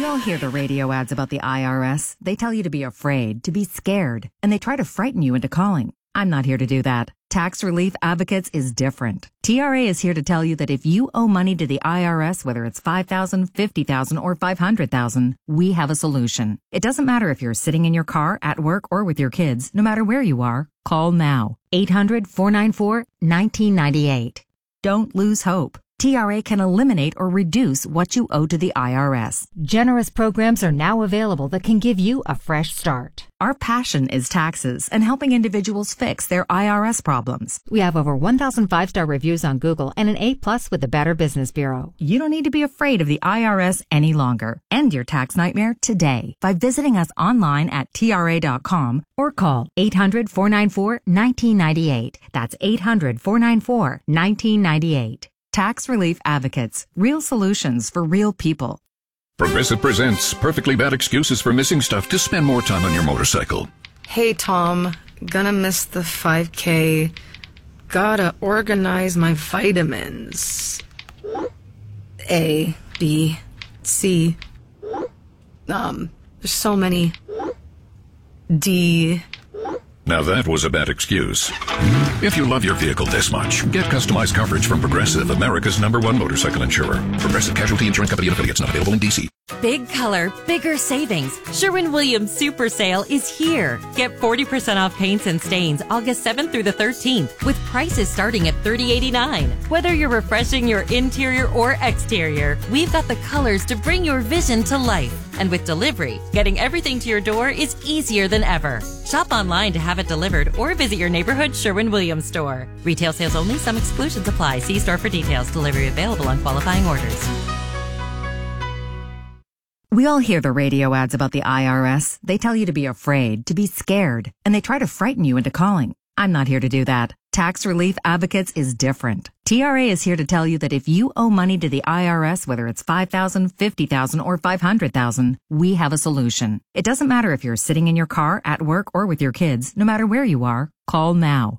We all hear the radio ads about the IRS. They tell you to be afraid, to be scared, and they try to frighten you into calling. I'm not here to do that. Tax Relief Advocates is different. TRA is here to tell you that if you owe money to the IRS, whether it's $5,000, $50,000, or $500,000, we have a solution. It doesn't matter if you're sitting in your car, at work, or with your kids. No matter where you are, call now. 800-494-1998. Don't lose hope. TRA can eliminate or reduce what you owe to the IRS. Generous programs are now available that can give you a fresh start. Our passion is taxes and helping individuals fix their IRS problems. We have over 1,000 5-star reviews on Google and an A+ with the Better Business Bureau. You don't need to be afraid of the IRS any longer. End your tax nightmare today by visiting us online at TRA.com or call 800-494-1998. That's 800-494-1998. Tax Relief Advocates. Real solutions for real people. Progressive presents Perfectly Bad Excuses for Missing Stuff to spend more time on your motorcycle. Hey, Tom. Gonna miss the 5K. Gotta organize my vitamins. A, B, C. There's so many. D. Now that was a bad excuse. If you love your vehicle this much, get customized coverage from Progressive, America's #1 motorcycle insurer. Progressive Casualty Insurance Company and affiliates, not available in D.C. Big color, bigger savings. Sherwin-Williams Super Sale is here. Get 40% off paints and stains August 7th through the 13th with prices starting at $30.89. Whether you're refreshing your interior or exterior, we've got the colors to bring your vision to life. And with delivery, getting everything to your door is easier than ever. Shop online to have it delivered or visit your neighborhood Sherwin-Williams store. Retail sales only. Some exclusions apply. See store for details. Delivery available on qualifying orders. We all hear the radio ads about the IRS. They tell you to be afraid, to be scared, and they try to frighten you into calling. I'm not here to do that. Tax Relief Advocates is different. TRA is here to tell you that if you owe money to the IRS, whether it's $5,000, $50,000, or $500,000, we have a solution. It doesn't matter if you're sitting in your car, at work, or with your kids. No matter where you are, call now.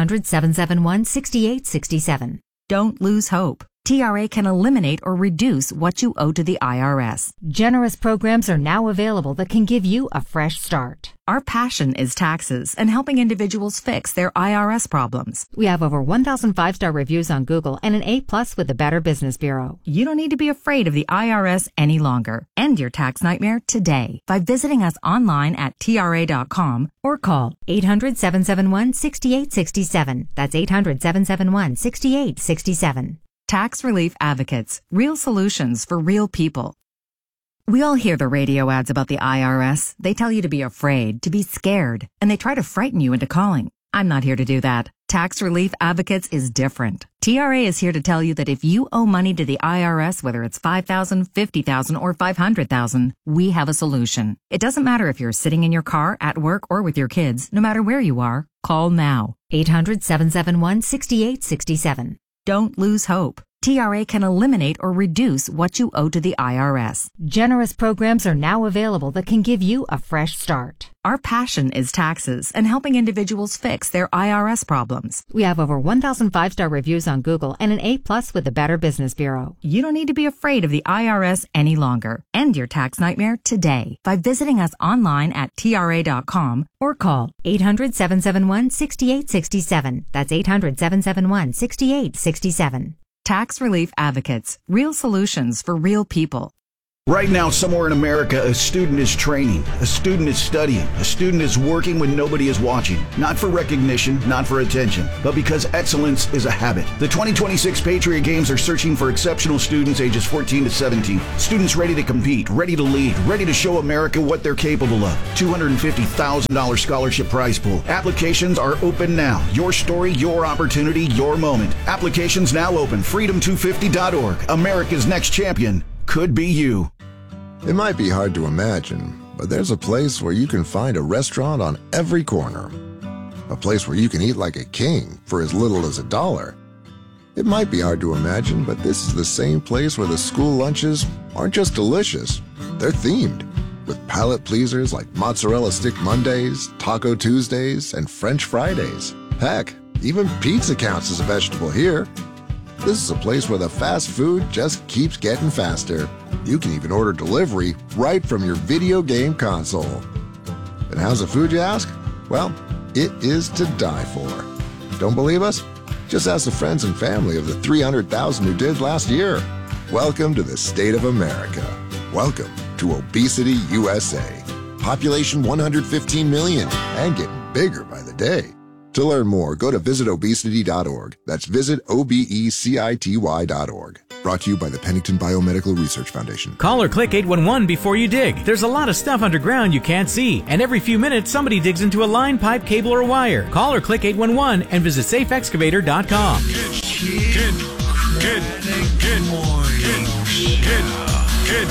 800-771-6867. Don't lose hope. TRA can eliminate or reduce what you owe to the IRS. Generous programs are now available that can give you a fresh start. Our passion is taxes and helping individuals fix their IRS problems. We have over 1,000 5-star reviews on Google and an A+ with the Better Business Bureau. You don't need to be afraid of the IRS any longer. End your tax nightmare today by visiting us online at TRA.com or call 800-771-6867. That's 800-771-6867. Tax Relief Advocates. Real solutions for real people. We all hear the radio ads about the IRS. They tell you to be afraid, to be scared, and they try to frighten you into calling. I'm not here to do that. Tax Relief Advocates is different. TRA is here to tell you that if you owe money to the IRS, whether it's $5,000, $50,000, or $500,000, we have a solution. It doesn't matter if you're sitting in your car, at work, or with your kids. No matter where you are, call now. 800-771-6867. Don't lose hope. TRA can eliminate or reduce what you owe to the IRS. Generous programs are now available that can give you a fresh start. Our passion is taxes and helping individuals fix their IRS problems. We have over 1,000 5-star reviews on Google and an A+ with the Better Business Bureau. You don't need to be afraid of the IRS any longer. End your tax nightmare today by visiting us online at TRA.com or call 800-771-6867. That's 800-771-6867. Tax Relief Advocates. Real solutions for real people. Right now, somewhere in America, a student is training, a student is studying, a student is working when nobody is watching. Not for recognition, not for attention, but because excellence is a habit. The 2026 Patriot Games are searching for exceptional students ages 14 to 17. Students ready to compete, ready to lead, ready to show America what they're capable of. $250,000 scholarship prize pool. Applications are open now. Your story, your opportunity, your moment. Applications now open. Freedom250.org. America's next champion could be you. It might be hard to imagine, but there's a place where you can find a restaurant on every corner. A place where you can eat like a king for as little as $1. It might be hard to imagine, but this is the same place where the school lunches aren't just delicious, they're themed, with palate pleasers like Mozzarella Stick Mondays, Taco Tuesdays, and French Fridays. Heck, even pizza counts as a vegetable here. This is a place where the fast food just keeps getting faster. You can even order delivery right from your video game console. And how's the food, you ask? Well, it is to die for. Don't believe us? Just ask the friends and family of the 300,000 who did last year. Welcome to the state of America. Welcome to Obesity USA. Population 115 million and getting bigger by the day. To learn more, go to visitobesity.org. That's visitobecity.org. Brought to you by the Pennington Biomedical Research Foundation. Call or click 811 before you dig. There's a lot of stuff underground you can't see. And every few minutes, somebody digs into a line, pipe, cable, or wire. Call or click 811 and visit safeexcavator.com. Good morning. Good.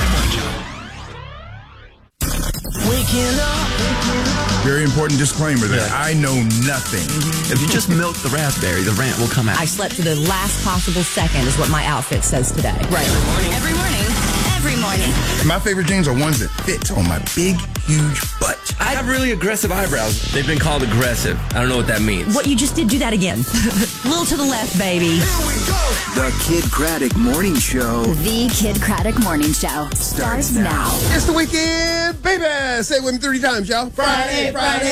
Waking up. Very important disclaimer there. I know nothing. If you just milk the raspberry, the rant will come out. I slept to the last possible second is what my outfit says today. Right. Every morning. My favorite jeans are ones that fit on my big, huge butt. I have really aggressive eyebrows. They've been called aggressive. I don't know what that means. What you just did, do that again. Little to the left, baby. Here we go. The Kid Craddock Morning Show. The Kid Craddock Morning Show starts now. It's the weekend, baby. Say it with me 30 times, y'all. Friday.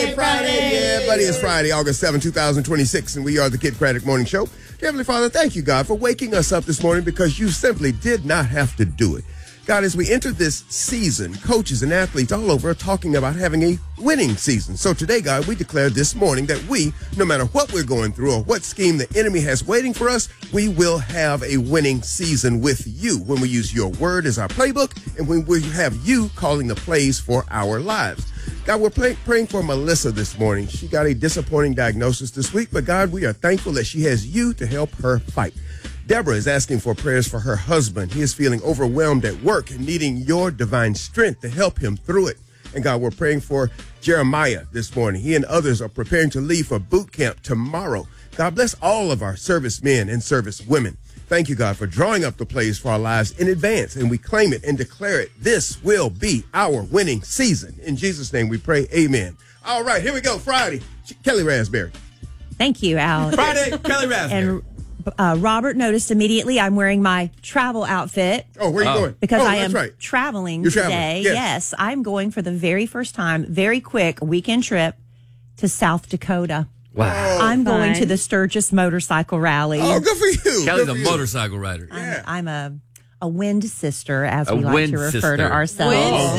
Yeah, buddy, it's Friday, August 7, 2026, and we are the Kid Craddock Morning Show. Heavenly Father, thank you, God, for waking us up this morning because you simply did not have to do it. God, as we enter this season, coaches and athletes all over are talking about having a winning season. So today, God, we declare this morning that we, no matter what we're going through or what scheme the enemy has waiting for us, we will have a winning season with you when we use your word as our playbook and when we have you calling the plays for our lives. God, we're praying for Melissa this morning. She got a disappointing diagnosis this week, but God, we are thankful that she has you to help her fight. Deborah is asking for prayers for her husband. He is feeling overwhelmed at work and needing your divine strength to help him through it. And God, we're praying for Jeremiah this morning. He and others are preparing to leave for boot camp tomorrow. God bless all of our servicemen and servicewomen. Thank you, God, for drawing up the plays for our lives in advance, and we claim it and declare it. This will be our winning season. In Jesus' name we pray, amen. All right, here we go, Friday. Kelly Raspberry. Thank you, Al. Friday, Kelly Raspberry. And Robert noticed immediately I'm wearing my travel outfit. Oh, where are you going? Because I am right. traveling You're today. Traveling. Yes, I'm going for the very first time, very quick weekend trip to South Dakota. Wow. I'm going to the Sturgis Motorcycle Rally. Oh, good for you. Kelly's a motorcycle rider. I'm a wind sister, as we A like wind to refer sister. to ourselves.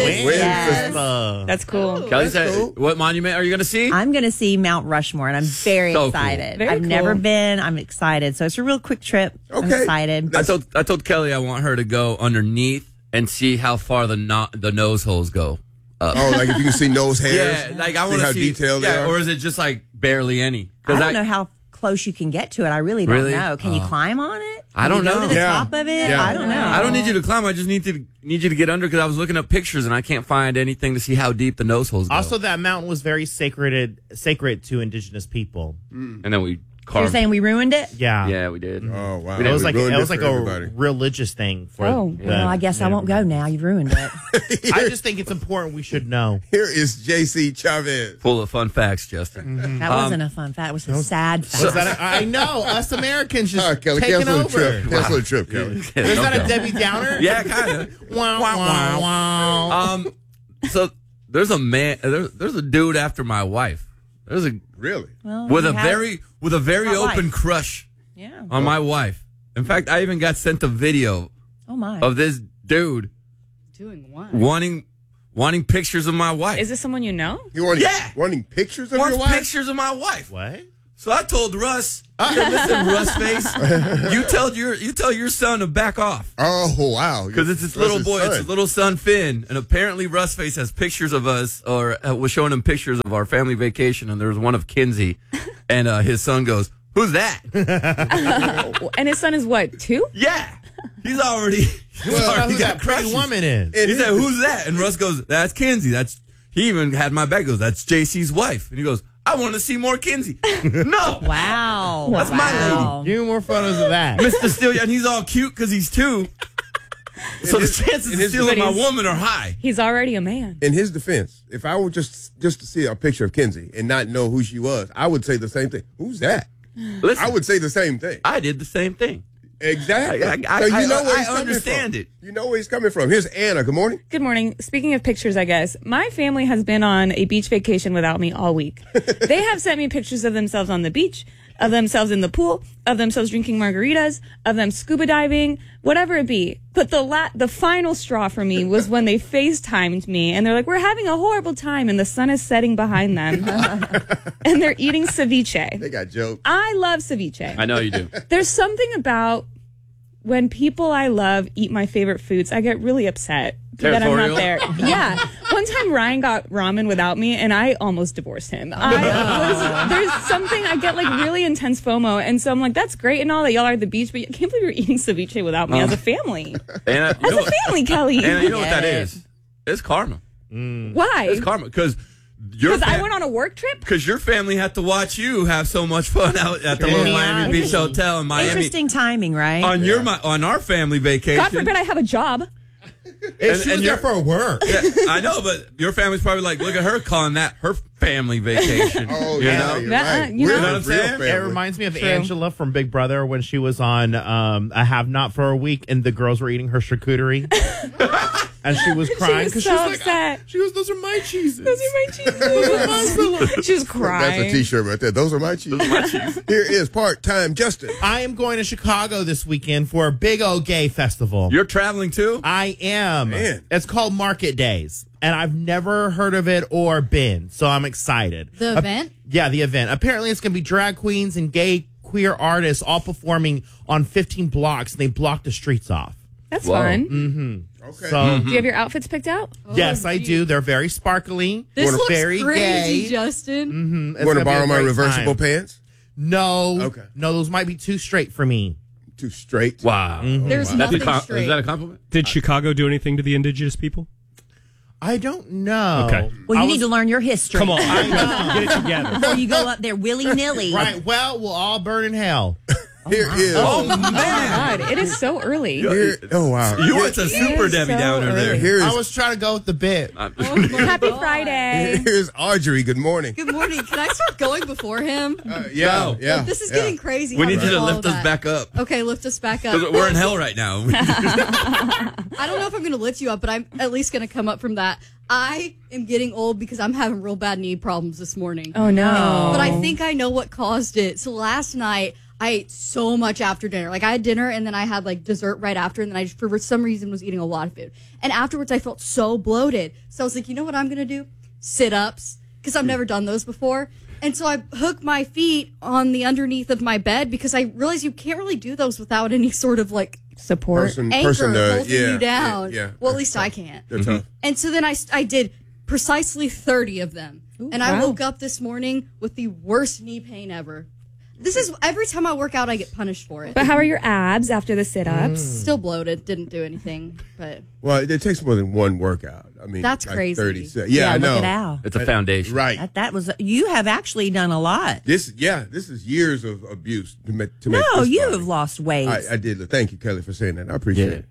Yes. That's cool. Kelly said, what monument are you going to see? I'm going to see Mount Rushmore, and I'm very So excited. Cool. I've Very never cool. been. I'm excited. So it's a real quick trip. I'm Okay. excited. I told Kelly I want her to go underneath and see how far the nose holes go up. Oh, like if you can see nose hairs? Yeah, like I want to how see detailed they are? or is it just like barely any? I don't know how close you can get to it. I really don't Really? know. Can you climb on it? I don't Can you know. Go to the Yeah. top of it? Yeah. I don't know. I don't need you to climb. I just need you to get under because I was looking up pictures and I can't find anything to see how deep the nose holes go. Also, that mountain was very sacred to indigenous people. And then we You're carved. saying we ruined it? Yeah. Yeah, we did. Oh, wow. It was like ruined a everybody. religious thing for. Well, I guess I won't go now. You've ruined it. I just think it's important we should know. Here is JC Chavez. Full of fun facts, Justin. That wasn't a fun fact. It was a sad fact. Was that I know us Americans just All right, Kelly, taking cancel the over. trip. Cancel the trip, Kelly. Is that a Debbie Downer? Yeah, kind of. Wow, wow, wow. So there's a man. There's a dude after my wife. There's a Really? Well, with you a have very hot open wife. crush Yeah. on my wife. In fact, I even got sent a video Oh, my. of this dude Doing what? wanting pictures of my wife. Is this someone you know? You wanting, Yeah. wanting pictures of Wants your wife? pictures of my wife. What? So I told Russ, I said, listen, Russ face, you tell your son to back off. Oh, wow. Because it's this little boy, it's his little son Finn, and apparently Russ face has pictures of us, or was showing him pictures of our family vacation, and there was one of Kinsey, and his son goes, "Who's that?" And his son is what, 2? Yeah, he's already Who got that pretty crushes. woman is? He said, "Who's that?" And Russ goes, "That's Kinsey. He even had my back. Goes, "That's JC's wife," and he goes, "I want to see more Kinsey." No, Wow. that's my lady. Give me more photos of that. Mr. Steele, and he's all cute because he's 2. So the chances of stealing my woman are high. He's already a man. In his defense, if I were just to see a picture of Kinsey and not know who she was, I would say the same thing. Who's that? Listen, I would say the same thing. I did the same thing. Exactly. I understand it. You know where he's coming from. Here's Anna. Good morning. Good morning. Speaking of pictures, I guess, my family has been on a beach vacation without me all week. They have sent me pictures of themselves on the beach, of themselves in the pool, of themselves drinking margaritas, of them scuba diving, whatever it be. But the final straw for me was when they FaceTimed me and they're like, we're having a horrible time and the sun is setting behind them. And they're eating ceviche. They got jokes. I love ceviche. I know you do. There's something about when people I love eat my favorite foods, I get really upset that I'm not there. Yeah. One time Ryan got ramen without me and I almost divorced him. There's something, I get like really intense FOMO. And so I'm like, that's great and all that y'all are at the beach, but I can't believe you're eating ceviche without me as a family. Anna, As a family, Kelly. Anna, you know what that is? It's karma. Why? It's karma. Because I went on a work trip? Because your family had to watch you have so much fun out at the little Miami Beach Hotel in Miami. Interesting timing, right? On our family vacation. God forbid I have a job. And she was there for work. Yeah, I know, but your family's probably like, look at her calling that her family vacation. Oh, you yeah, know? you're right. You know what I'm saying? It reminds me of Angela from Big Brother when she was on I Have Not for a week and the girls were eating her charcuterie. And she was crying because she was so upset. She goes, those are my cheeses. Those are my cheeses. She was crying. That's a T-shirt right there. Those are my cheeses. Here is part-time Justin. I am going to Chicago this weekend for a big old gay festival. You're traveling too? I am. Man. It's called Market Days. And I've never heard of it or been, so I'm excited. The event? Yeah, the event. Apparently it's going to be drag queens and gay queer artists all performing on 15 blocks, and they block the streets off. That's fun. Mm-hmm. Okay. So, Do you have your outfits picked out? yes, I do. They're very sparkly. This looks very crazy, gay. Justin. Mm-hmm. Want to borrow my reversible pants? No. Okay. No, those might be too straight for me. Too straight? Wow. There's nothing straight. Is that a compliment? Did Chicago do anything to the indigenous people? I don't know. Okay. Well, you need to learn your history. Come on. Get it together. Before you go up there willy-nilly. Right. Well, we'll all burn in hell. Here is. Oh, my God. It is so early. Oh, wow. You went to Super Debbie Downer there. Here I is, was trying to go with the bit. Happy Friday. here's Audrey. Good morning. Good morning. Can I start going before him? Yeah. This is getting crazy. We How need do you to follow lift us that? back up. Okay, lift us back up. Because we're in hell right now. I don't know if I'm going to lift you up, but I'm at least going to come up from that. I am getting old because I'm having real bad knee problems this morning. Oh, no. But I think I know what caused it. So last night, I ate so much after dinner. Like, I had dinner, and then I had, like, dessert right after, and then I, for some reason, was eating a lot of food. And afterwards, I felt so bloated. So I was like, you know what I'm going to do? Sit-ups, because I've never done those before. And so I hooked my feet on the underneath of my bed, because I realized you can't really do those without any sort of, like, support. Anchor holding you down. Yeah. Well, at least I can't. They're tough. And so then I did precisely 30 of them. Ooh, and I woke up this morning with the worst knee pain ever. This is every time I work out, I get punished for it. But how are your abs after the sit-ups? Still bloated. Didn't do anything. But Well, it takes more than one workout. I mean, That's like crazy. 30. Yeah, I know. Look at Al. It's a foundation. Right. That was you have actually done a lot. This is years of abuse to make No, this you body. have lost weight. I did. Thank you, Kelly, for saying that. I appreciate it.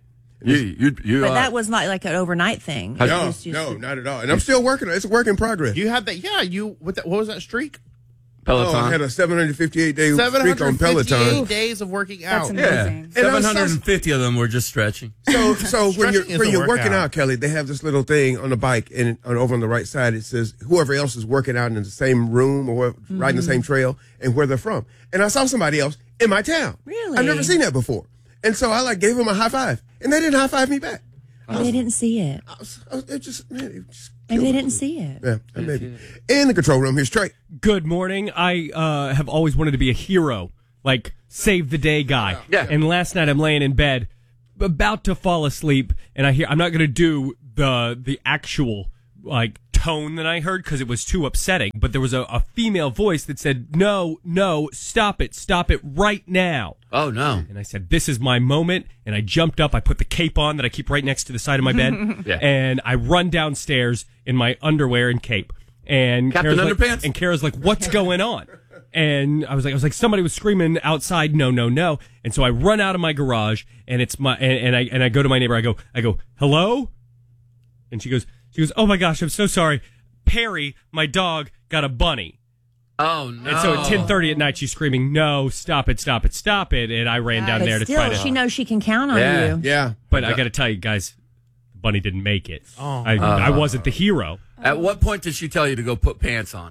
You but that was not like an overnight thing. No, not at all. And I'm still working. It's a work in progress. You had that? Yeah. What was that streak? Peloton. Oh, I had a 758-day streak on 758 Peloton. days of working out. That's amazing. Yeah. 750 of them were just stretching. So when Stretching is when a you're working workout. out, Kelly, they have this little thing on the bike, and over on the right side it says whoever else is working out in the same room or riding the same trail and where they're from. And I saw somebody else in my town. Really? I've never seen that before. And so I gave them a high five, and they didn't high five me back. They didn't see it. It just Maybe they didn't see it. Yeah, maybe. In the control room, here's Trey. Good morning. I have always wanted to be a hero, like save the day guy. Yeah. And last night I'm laying in bed, about to fall asleep, and I'm not going to do the actual like tone that I heard because it was too upsetting. But there was a female voice that said, "No, stop it right now." Oh no! And I said, "This is my moment." And I jumped up. I put the cape on that I keep right next to the side of my bed, Yeah. and I run downstairs in my underwear and cape. And Captain Kara's Underpants? and Kara's like, "What's going on?" And I was like, somebody was screaming outside, no. And so I run out of my garage, and it's and I go to my neighbor. I go, "Hello?" And she goes, "Oh my gosh, I'm so sorry. Perry, my dog, got a bunny." Oh, no. And so at 10:30 at night, she's screaming, "No, stop it, stop it, stop it." And I ran down there to try to... She knows she can count on you. Yeah. But I got to tell you, guys, Bunny didn't make it. I wasn't the hero. At what point did she tell you to go put pants on?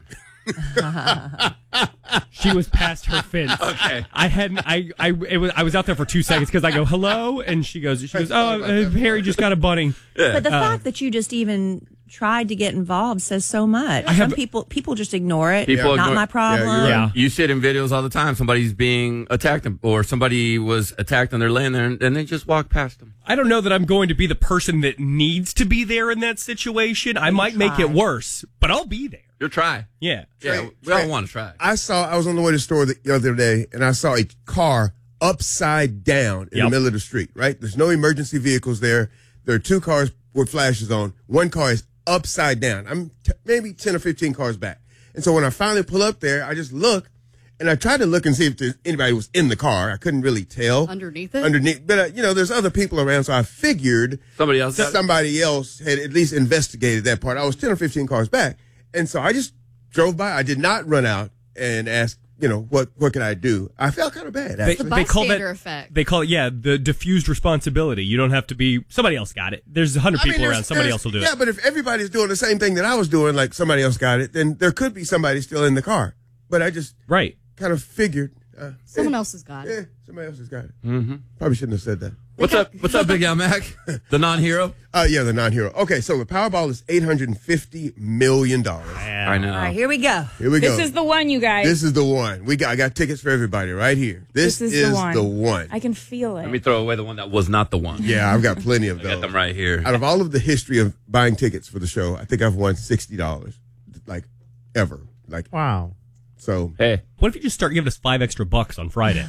She was past her fence. Okay. I was out there for 2 seconds because I go, "Hello," and she goes, "Oh, Harry just got a bunny." Yeah. But the fact that you just even tried to get involved says so much. Some people just ignore it. Not my problem. Yeah, you see it in videos all the time. Somebody's being attacked, or somebody was attacked and they're laying there, and they just walk past them. I don't know that I'm going to be the person that needs to be there in that situation. I might make it worse, but I'll be there. You'll try. Yeah. Yeah, we all want to try. I was on the way to the store the other day, and I saw a car upside down in the middle of the street, right? There's no emergency vehicles there. There are 2 cars with flashes on. 1 car is upside down. I'm maybe 10 or 15 cars back. And so when I finally pull up there, I just look, and I tried to look and see if anybody was in the car. I couldn't really tell. Underneath it? But, there's other people around, so I figured somebody else had at least investigated that part. I was 10 or 15 cars back. And so I just drove by. I did not run out and ask, what can I do? I felt kind of bad. It's the bystander effect. They call it, the diffused responsibility. You don't have to be, somebody else got it. There's 100 people around, somebody else will do it. Yeah, but if everybody's doing the same thing that I was doing, like somebody else got it, then there could be somebody still in the car. But I just kind of figured. Someone else has got it. Yeah, somebody else has got it. Mm-hmm. Probably shouldn't have said that. What's up, Big Al Mac? The non-hero? Yeah, the non-hero. Okay, so the Powerball is $850 million. I know. All right, here we go. This is the one, you guys. This is the one. I got tickets for everybody right here. This is the one. I can feel it. Let me throw away the one that was not the one. Yeah, I've got plenty of those. I got them right here. Out of all of the history of buying tickets for the show, I think I've won $60, like, ever. Like, wow. So, hey, what if you just start giving us $5 extra on Friday?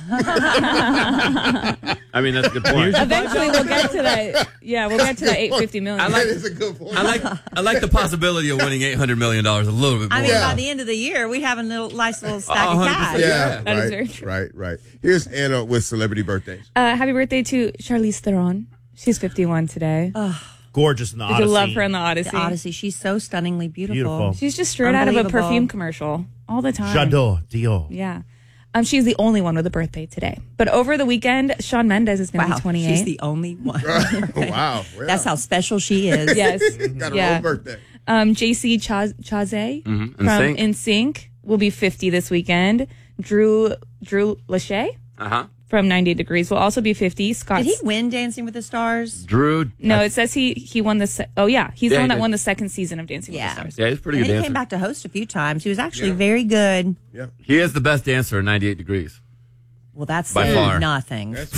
I mean, that's a good point. Eventually, we'll get to that. Yeah, we'll get to that $850 million. That is a good point. I like the possibility of winning $800 million a little bit more. I mean, by the end of the year, we have a nice little stack of cash. Yeah, that is very true. Right. Here's Anna with celebrity birthdays. Happy birthday to Charlize Theron. She's 51 today. Gorgeous in the Odyssey. I love her in the Odyssey. The Odyssey. She's so stunningly beautiful. She's just straight out of a perfume commercial all the time. J'adore, Dior. Yeah. She's the only one with a birthday today. But over the weekend, Shawn Mendes is going to be 28. She's the only one. Wow. That's how special she is. Yes. Got her own birthday. JC Chazé from NSYNC will be 50 this weekend. Drew Lachey from 98 Degrees will also be 50. Scott. Did he win Dancing with the Stars? Drew. No, it says he won the. He's the one that won the second season of Dancing with the Stars. Yeah, he's pretty good He dancer. came back to host a few times. He was actually very good. Yeah. He is the best dancer in 98 Degrees. Well, that's by far nothing. The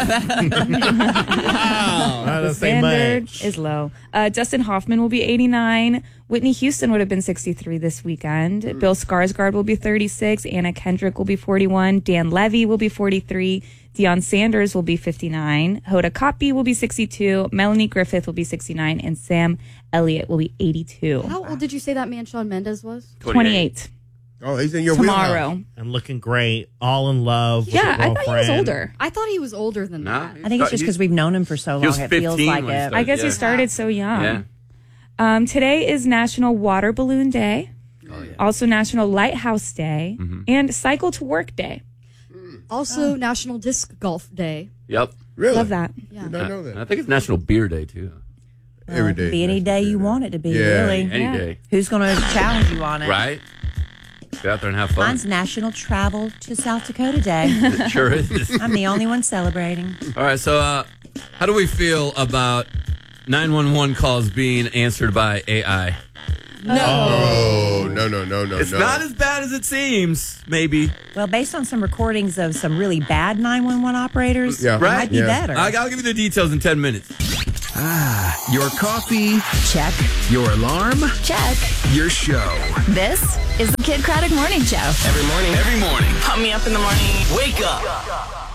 standard is low. Dustin Hoffman will be 89. Whitney Houston would have been 63 this weekend. Bill Skarsgård will be 36. Anna Kendrick will be 41. Dan Levy will be 43. Deion Sanders will be 59. Hoda Kotb will be 62. Melanie Griffith will be 69. And Sam Elliott will be 82. How old did you say that man Shawn Mendes was? 28. Oh, he's in your tomorrow. wheelhouse. And looking great, all in love with Yeah, a I thought he was girlfriend. older. I thought he was older than that. I think it's just because we've known him for so long. It feels like it. I guess he started so young. Today is National Water Balloon Day. Also National Lighthouse Day. And Cycle to Work Day. Also National Disc Golf Day. Yep. Really? Love that. Yeah. Did not know that. I think it's National Beer Day, too. Every day. Be any day you want it to be, Yeah. really. Any day. Who's going to challenge you on it? Right? Get out there and have fun. Mine's National Travel to South Dakota Day. It sure is. I'm the only one celebrating. All right, so how do we feel about 911 calls being answered by AI? No. No. It's not as bad as it seems, maybe. Well, based on some recordings of some really bad 911 operators, it might be better. I'll give you the details in 10 minutes. Your coffee? Check. Your alarm? Check. Your show. This is the Kid Craddock Morning Show. Every morning. Pump me up in the morning. Wake up.